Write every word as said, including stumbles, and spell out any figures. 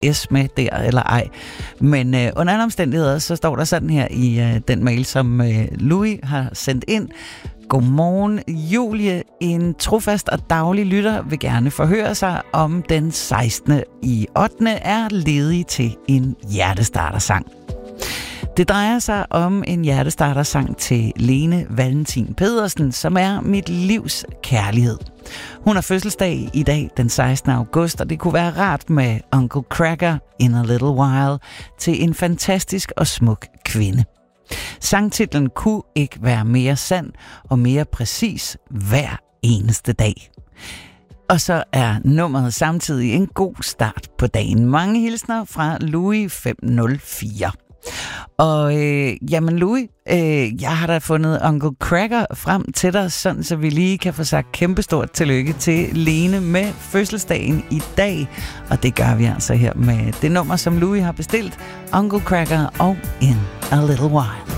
S med der eller ej. Men øh, under alle omstændigheder, så står der sådan her i øh, den mail, som øh, Louis har sendt ind. Godmorgen, Julie. En trofast og daglig lytter vil gerne forhøre sig, om den sekstende i ottende er ledig til en hjertestartersang. Det drejer sig om en hjertestartersang til Lene Valentin Pedersen, som er mit livs kærlighed. Hun har fødselsdag i dag den sekstende august, og det kunne være rart med Uncle Cracker in a Little While til en fantastisk og smuk kvinde. Sangtitlen kunne ikke være mere sand og mere præcis hver eneste dag. Og så er nummeret samtidig en god start på dagen. Mange hilsner fra Louis fem nul fire. Og øh, jamen Louis, øh, jeg har da fundet Uncle Cracker frem til dig, sådan så vi lige kan få sagt kæmpestort tillykke til Lene med fødselsdagen i dag. Og det gør vi altså her med det nummer, som Louis har bestilt, Uncle Cracker og In a Little While.